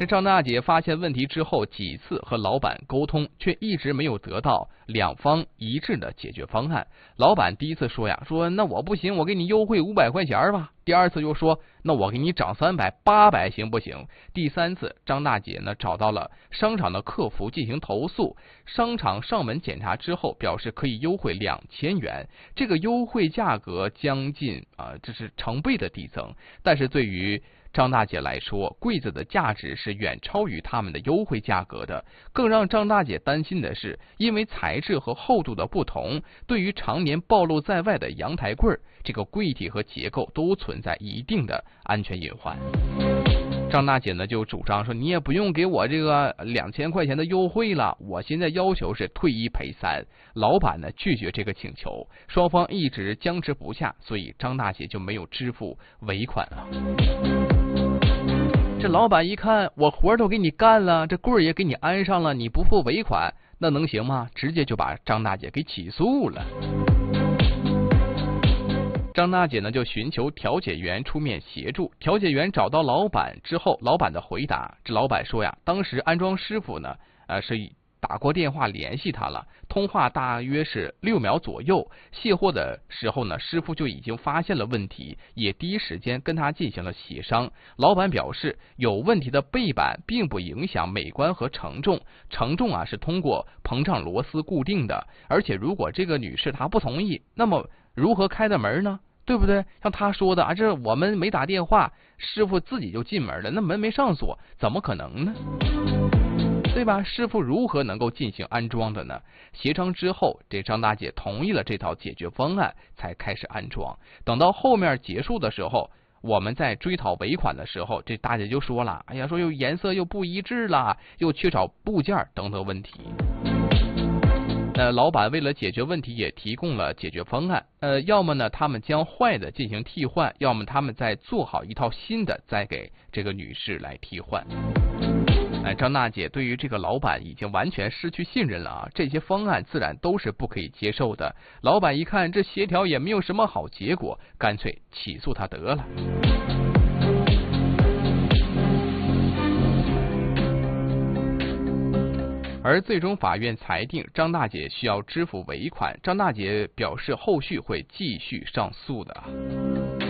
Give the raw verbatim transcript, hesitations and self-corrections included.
这张大姐发现问题之后，几次和老板沟通，却一直没有得到两方一致的解决方案。老板第一次说呀，说那我不行，我给你优惠五百块钱吧。第二次又说，那我给你涨三百，八百行不行？第三次，张大姐呢找到了商场的客服进行投诉，商场上门检查之后，表示可以优惠两千元，这个优惠价格将近啊、呃，这是成倍的递增。但是对于张大姐来说，柜子的价值是远超于他们的优惠价格的。更让张大姐担心的是，因为材质和厚度的不同，对于常年暴露在外的阳台柜，这个柜体和结构都存在一定的安全隐患。张大姐呢就主张说，你也不用给我这个两千块钱的优惠了，我现在要求是退一赔三。老板呢拒绝这个请求，双方一直僵持不下，所以张大姐就没有支付尾款了。这老板一看，我活都给你干了，这柜也给你安上了，你不付尾款，那能行吗？直接就把张大姐给起诉了。张大姐呢就寻求调解员出面协助，调解员找到老板之后，老板的回答，这老板说呀，当时安装师傅呢，呃是打过电话联系他了，通话大约是六秒左右，卸货的时候呢，师傅就已经发现了问题，也第一时间跟他进行了协商。老板表示，有问题的背板并不影响美观和承重，承重啊是通过膨胀螺丝固定的，而且如果这个女士她不同意，那么如何开的门呢？对不对？像他说的啊，这我们没打电话，师傅自己就进门了，那门没上锁，怎么可能呢？对吧？师傅如何能够进行安装的呢？协商之后，这张大姐同意了这套解决方案，才开始安装。等到后面结束的时候，我们在追讨尾款的时候，这大姐就说了，哎呀，说又颜色又不一致了，又缺少部件等等问题。呃，老板为了解决问题，也提供了解决方案。呃，要么呢，他们将坏的进行替换；要么他们再做好一套新的，再给这个女士来替换。哎，张大姐对于这个老板已经完全失去信任了啊！这些方案自然都是不可以接受的。老板一看这协调也没有什么好结果，干脆起诉他得了。而最终法院裁定张大姐需要支付尾款，张大姐表示后续会继续上诉的。